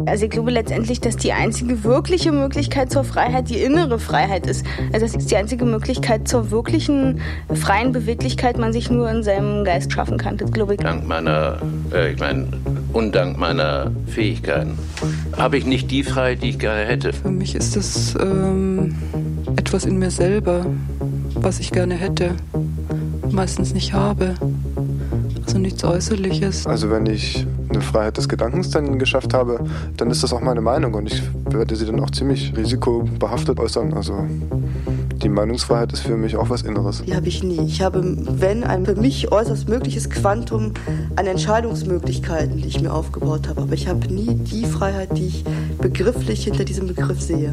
Also ich glaube letztendlich, dass die einzige wirkliche Möglichkeit zur Freiheit die innere Freiheit ist. Also das ist die einzige Möglichkeit zur wirklichen freien Beweglichkeit man sich nur in seinem Geist schaffen kann. Das glaube ich. Dank meiner, undank meiner Fähigkeiten habe ich nicht die Freiheit, die ich gerne hätte. Für mich ist das etwas in mir selber, was ich gerne hätte, meistens nicht habe. Also nichts Äußerliches. Also wenn ich eine Freiheit des Gedankens dann geschafft habe, dann ist das auch meine Meinung und ich werde sie dann auch ziemlich risikobehaftet äußern. Also die Meinungsfreiheit ist für mich auch was Inneres. Die habe ich nie. Ich habe, wenn, ein für mich äußerst mögliches Quantum an Entscheidungsmöglichkeiten, die ich mir aufgebaut habe. Aber ich habe nie die Freiheit, die ich begrifflich hinter diesem Begriff sehe.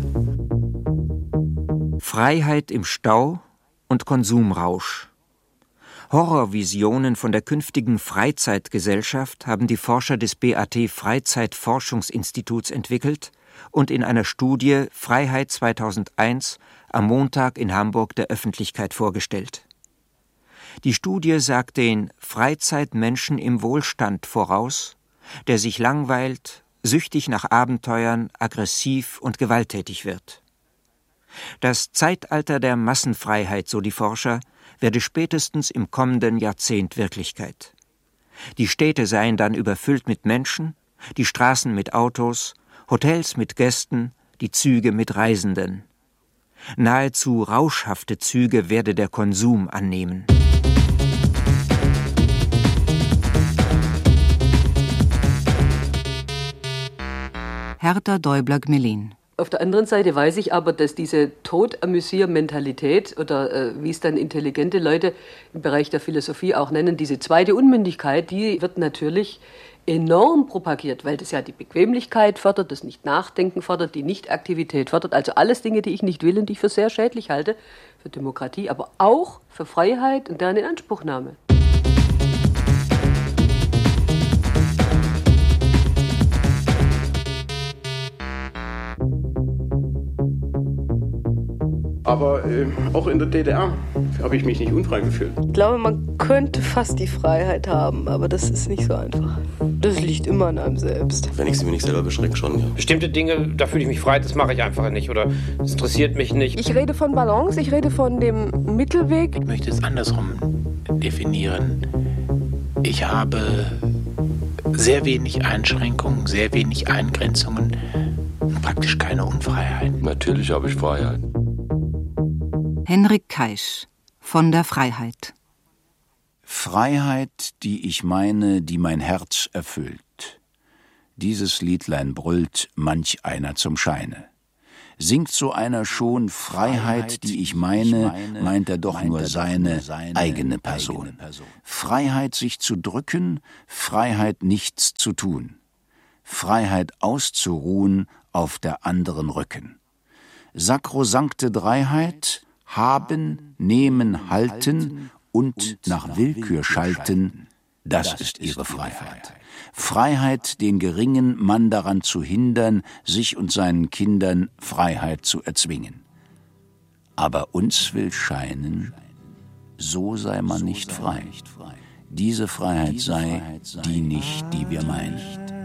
Freiheit im Stau und Konsumrausch. Horrorvisionen von der künftigen Freizeitgesellschaft haben die Forscher des BAT Freizeitforschungsinstituts entwickelt und in einer Studie Freiheit 2001 am Montag in Hamburg der Öffentlichkeit vorgestellt. Die Studie sagt den Freizeitmenschen im Wohlstand voraus, der sich langweilt, süchtig nach Abenteuern, aggressiv und gewalttätig wird. Das Zeitalter der Massenfreiheit, so die Forscher, werde spätestens im kommenden Jahrzehnt Wirklichkeit. Die Städte seien dann überfüllt mit Menschen, die Straßen mit Autos, Hotels mit Gästen, die Züge mit Reisenden. Nahezu rauschhafte Züge werde der Konsum annehmen. Hertha Däubler-Gmelin. Auf der anderen Seite weiß ich aber, dass diese Todamüsier-Mentalität oder wie es dann intelligente Leute im Bereich der Philosophie auch nennen, diese zweite Unmündigkeit, die wird natürlich enorm propagiert, weil das ja die Bequemlichkeit fördert, das Nicht-Nachdenken fördert, die Nicht-Aktivität fördert. Also alles Dinge, die ich nicht will und die ich für sehr schädlich halte, für Demokratie, aber auch für Freiheit und deren Inanspruchnahme. Aber auch in der DDR habe ich mich nicht unfrei gefühlt. Ich glaube, man könnte fast die Freiheit haben, aber das ist nicht so einfach. Das liegt immer an einem selbst. Wenn ich sie mir nicht selber beschränke, schon, ja. Bestimmte Dinge, da fühle ich mich frei, das mache ich einfach nicht oder das interessiert mich nicht. Ich rede von Balance, ich rede von dem Mittelweg. Ich möchte es andersrum definieren. Ich habe sehr wenig Einschränkungen, sehr wenig Eingrenzungen und praktisch keine Unfreiheit. Natürlich habe ich Freiheit. Henrik Kaisch von der Freiheit. Freiheit, die ich meine, die mein Herz erfüllt. Dieses Liedlein brüllt manch einer zum Scheine. Singt so einer schon Freiheit, die ich meine, meint er doch nur seine eigene Person. Freiheit, sich zu drücken, Freiheit, nichts zu tun. Freiheit, auszuruhen auf der anderen Rücken. Sakrosankte Dreiheit, haben, nehmen, halten und nach Willkür schalten, das ist ihre Freiheit. Freiheit, den geringen Mann daran zu hindern, sich und seinen Kindern Freiheit zu erzwingen. Aber uns will scheinen, so sei man nicht frei. Diese Freiheit sei die nicht, die wir meinen.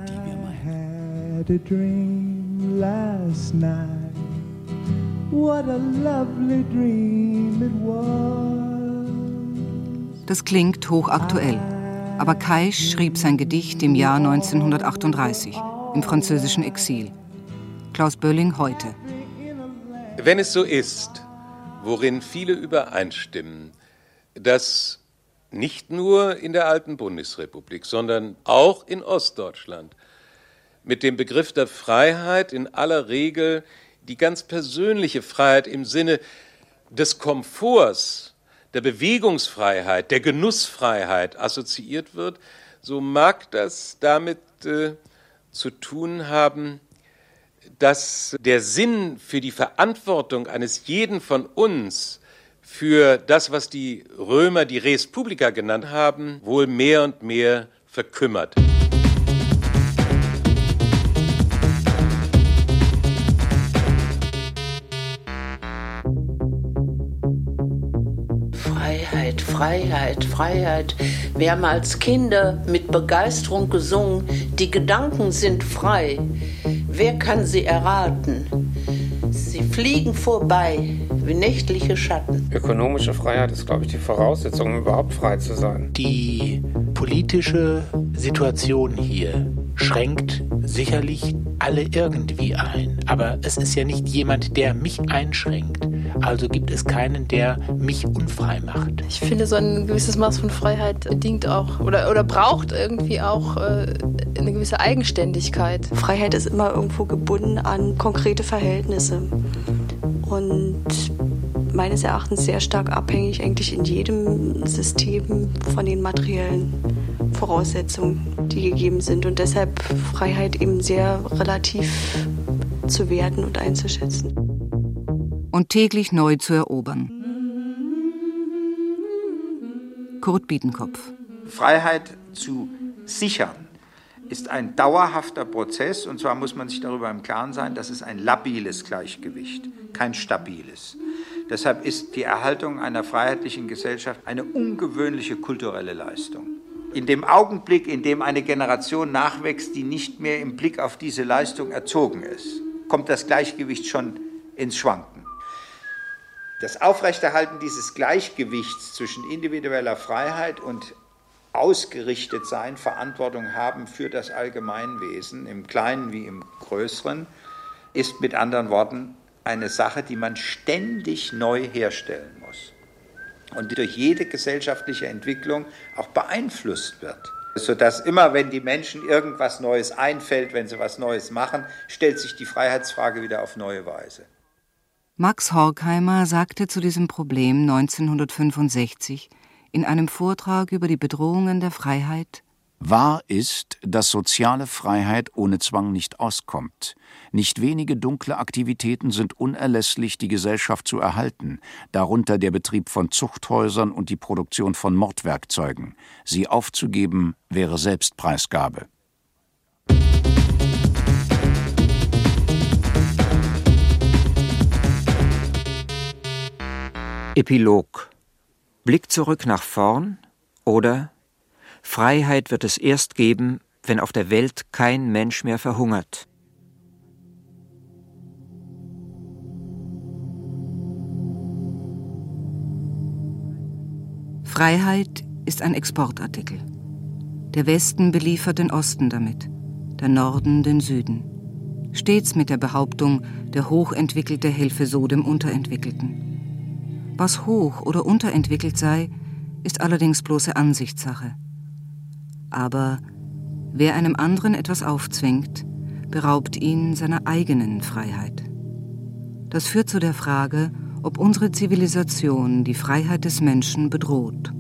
What a lovely dream it was. Das klingt hochaktuell. Aber Kaisch schrieb sein Gedicht im Jahr 1938 im französischen Exil. Klaus Bölling heute. Wenn es so ist, worin viele übereinstimmen, dass nicht nur in der alten Bundesrepublik, sondern auch in Ostdeutschland mit dem Begriff der Freiheit in aller Regel die ganz persönliche Freiheit im Sinne des Komforts, der Bewegungsfreiheit, der Genussfreiheit assoziiert wird, so mag das damit zu tun haben, dass der Sinn für die Verantwortung eines jeden von uns für das, was die Römer die Res Publica genannt haben, wohl mehr und mehr verkümmert. Freiheit, Freiheit, Freiheit. Wir haben als Kinder mit Begeisterung gesungen, die Gedanken sind frei. Wer kann sie erraten? Sie fliegen vorbei wie nächtliche Schatten. Ökonomische Freiheit ist, glaube ich, die Voraussetzung, um überhaupt frei zu sein. Die politische Situation hier schränkt sicherlich alle irgendwie ein. Aber es ist ja nicht jemand, der mich einschränkt. Also gibt es keinen, der mich unfrei macht. Ich finde, so ein gewisses Maß von Freiheit bedingt auch oder braucht irgendwie auch eine gewisse Eigenständigkeit. Freiheit ist immer irgendwo gebunden an konkrete Verhältnisse und meines Erachtens sehr stark abhängig eigentlich in jedem System von den materiellen Voraussetzungen, die gegeben sind und deshalb Freiheit eben sehr relativ zu werten und einzuschätzen. Und täglich neu zu erobern. Kurt Biedenkopf. Freiheit zu sichern ist ein dauerhafter Prozess, und zwar muss man sich darüber im Klaren sein, das ist ein labiles Gleichgewicht, kein stabiles. Deshalb ist die Erhaltung einer freiheitlichen Gesellschaft eine ungewöhnliche kulturelle Leistung. In dem Augenblick, in dem eine Generation nachwächst, die nicht mehr im Blick auf diese Leistung erzogen ist, kommt das Gleichgewicht schon ins Schwanken. Das Aufrechterhalten dieses Gleichgewichts zwischen individueller Freiheit und ausgerichtet sein, Verantwortung haben für das Allgemeinwesen, im Kleinen wie im Größeren, ist mit anderen Worten eine Sache, die man ständig neu herstellen muss und die durch jede gesellschaftliche Entwicklung auch beeinflusst wird. Sodass immer, wenn die Menschen irgendwas Neues einfällt, wenn sie was Neues machen, stellt sich die Freiheitsfrage wieder auf neue Weise. Max Horkheimer sagte zu diesem Problem 1965 in einem Vortrag über die Bedrohungen der Freiheit: Wahr ist, dass soziale Freiheit ohne Zwang nicht auskommt. Nicht wenige dunkle Aktivitäten sind unerlässlich, die Gesellschaft zu erhalten, darunter der Betrieb von Zuchthäusern und die Produktion von Mordwerkzeugen. Sie aufzugeben, wäre Selbstpreisgabe. Epilog. Blick zurück nach vorn oder Freiheit wird es erst geben, wenn auf der Welt kein Mensch mehr verhungert. Freiheit ist ein Exportartikel. Der Westen beliefert den Osten damit, der Norden den Süden. Stets mit der Behauptung, der Hochentwickelte helfe so dem Unterentwickelten. Was hoch oder unterentwickelt sei, ist allerdings bloße Ansichtssache. Aber wer einem anderen etwas aufzwingt, beraubt ihn seiner eigenen Freiheit. Das führt zu der Frage, ob unsere Zivilisation die Freiheit des Menschen bedroht.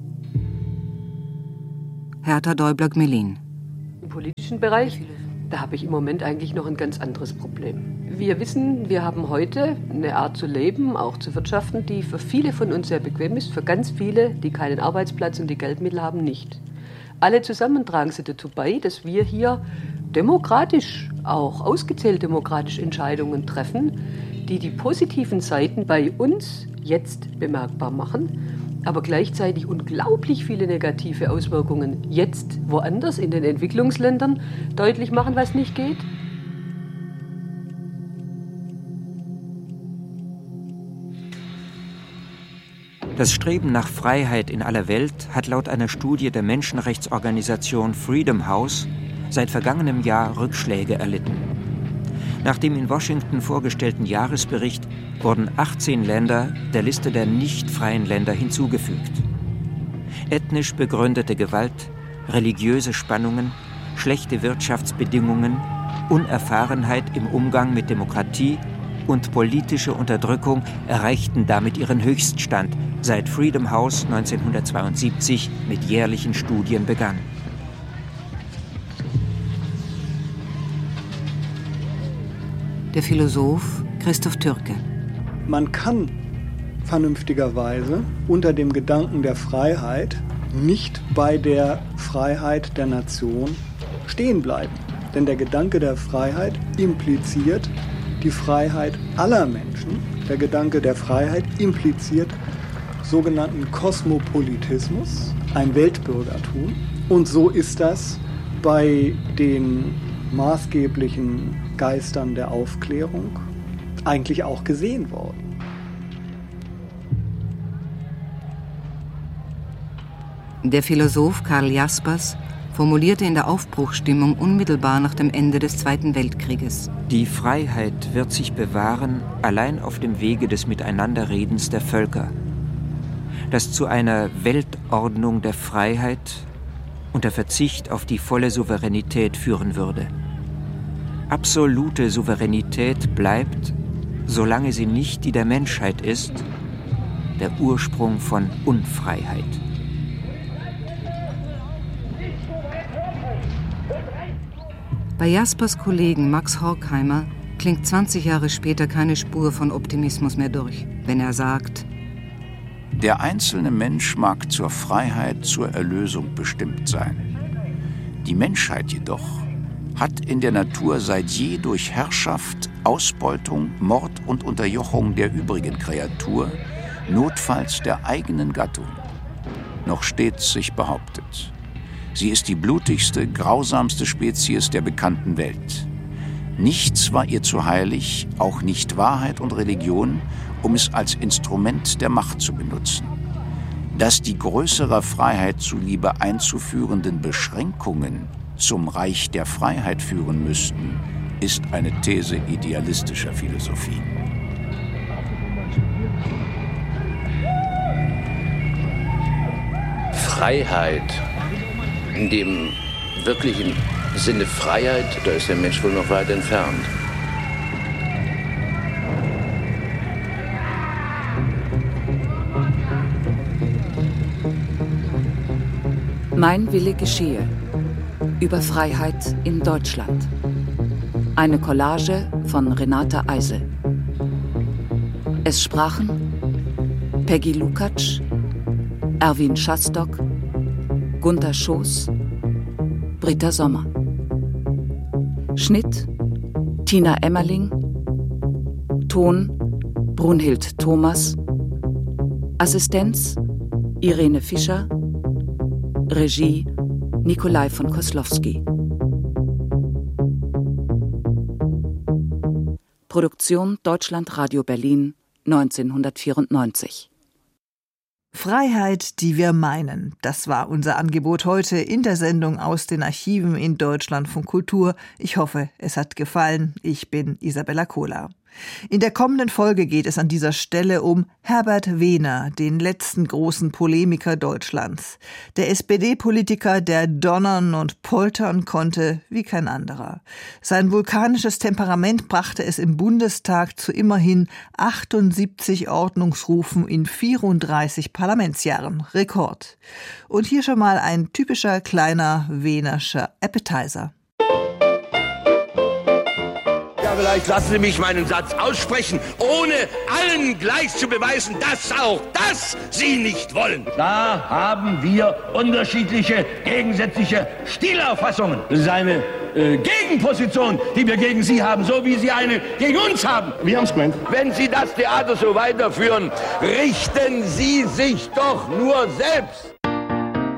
Hertha Däubler-Gmelin. Im politischen Bereich, da habe ich im Moment eigentlich noch ein ganz anderes Problem. Wir wissen, wir haben heute eine Art zu leben, auch zu wirtschaften, die für viele von uns sehr bequem ist, für ganz viele, die keinen Arbeitsplatz und die Geldmittel haben, nicht. Alle zusammen tragen sie dazu bei, dass wir hier demokratisch, auch ausgezählt demokratisch Entscheidungen treffen, die die positiven Seiten bei uns jetzt bemerkbar machen, aber gleichzeitig unglaublich viele negative Auswirkungen jetzt woanders in den Entwicklungsländern deutlich machen, was nicht geht. Das Streben nach Freiheit in aller Welt hat laut einer Studie der Menschenrechtsorganisation Freedom House seit vergangenem Jahr Rückschläge erlitten. Nach dem in Washington vorgestellten Jahresbericht wurden 18 Länder der Liste der nicht freien Länder hinzugefügt. Ethnisch begründete Gewalt, religiöse Spannungen, schlechte Wirtschaftsbedingungen, Unerfahrenheit im Umgang mit Demokratie und politische Unterdrückung erreichten damit ihren Höchststand, seit Freedom House 1972 mit jährlichen Studien begann. Der Philosoph Christoph Türke. Man kann vernünftigerweise unter dem Gedanken der Freiheit nicht bei der Freiheit der Nation stehen bleiben. Denn der Gedanke der Freiheit impliziert die Freiheit aller Menschen. Der Gedanke der Freiheit impliziert sogenannten Kosmopolitismus, ein Weltbürgertum. Und so ist das bei den maßgeblichen Geistern der Aufklärung eigentlich auch gesehen worden. Der Philosoph Karl Jaspers formulierte in der Aufbruchsstimmung unmittelbar nach dem Ende des Zweiten Weltkrieges: Die Freiheit wird sich bewahren allein auf dem Wege des Miteinanderredens der Völker, das zu einer Weltordnung der Freiheit und der Verzicht auf die volle Souveränität führen würde. Absolute Souveränität bleibt, solange sie nicht die der Menschheit ist, der Ursprung von Unfreiheit. Bei Jaspers Kollegen Max Horkheimer klingt 20 Jahre später keine Spur von Optimismus mehr durch, wenn er sagt: Der einzelne Mensch mag zur Freiheit, zur Erlösung bestimmt sein. Die Menschheit jedoch hat in der Natur seit je durch Herrschaft, Ausbeutung, Mord und Unterjochung der übrigen Kreatur, notfalls der eigenen Gattung, noch stets sich behauptet. Sie ist die blutigste, grausamste Spezies der bekannten Welt. Nichts war ihr zu heilig, auch nicht Wahrheit und Religion, um es als Instrument der Macht zu benutzen. Dass die größerer Freiheit zuliebe einzuführenden Beschränkungen zum Reich der Freiheit führen müssten, ist eine These idealistischer Philosophie. Freiheit, in dem wirklichen Sinne Freiheit, da ist der Mensch wohl noch weit entfernt. Mein Wille geschehe. Über Freiheit in Deutschland. Eine Collage von Renate Eisel. Es sprachen Peggy Lukacs, Erwin Schastock, Gunther Schoß, Britta Sommer. Schnitt Tina Emmerling. Ton Brunhild Thomas. Assistenz Irene Fischer. Regie Nikolai von Koslowski. Produktion Deutschlandradio Berlin 1994. Freiheit, die wir meinen. Das war unser Angebot heute in der Sendung aus den Archiven in Deutschlandfunk Kultur. Ich hoffe, es hat gefallen. Ich bin Isabella Kohler. In der kommenden Folge geht es an dieser Stelle um Herbert Wehner, den letzten großen Polemiker Deutschlands. Der SPD-Politiker, der donnern und poltern konnte wie kein anderer. Sein vulkanisches Temperament brachte es im Bundestag zu immerhin 78 Ordnungsrufen in 34 Parlamentsjahren. Rekord. Und hier schon mal ein typischer kleiner Wehnerscher Appetizer. Vielleicht lassen Sie mich meinen Satz aussprechen, ohne allen gleich zu beweisen, dass auch das Sie nicht wollen. Da haben wir unterschiedliche, gegensätzliche Stilauffassungen. Das ist eine Gegenposition, die wir gegen Sie haben, so wie Sie eine gegen uns haben. Wir haben es gemeint. Wenn Sie das Theater so weiterführen, richten Sie sich doch nur selbst.